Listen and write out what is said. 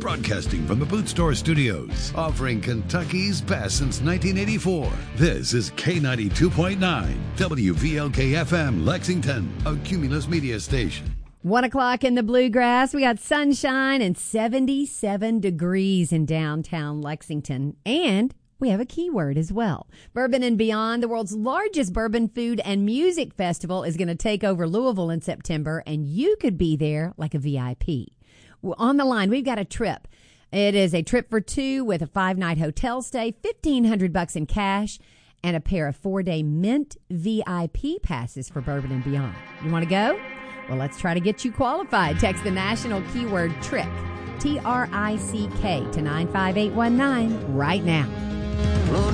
Broadcasting from the Boot Store Studios, offering Kentucky's best since 1984. This is K92.9, WVLK-FM, Lexington, a Cumulus Media station. 1 o'clock in the Bluegrass. We got sunshine and 77 degrees in downtown Lexington. And we have a keyword as well. Bourbon and Beyond, the world's largest bourbon food and music festival, is going to take over Louisville in September, and you could be there like a VIP. On the line, we've got a trip. It is a trip for two with a 5-night hotel stay, $1,500 in cash, and a pair of 4-day Mint VIP passes for Bourbon and Beyond. You want to go? Well, let's try to get you qualified. Text the national keyword TRICK, TRICK, to 95819 right now.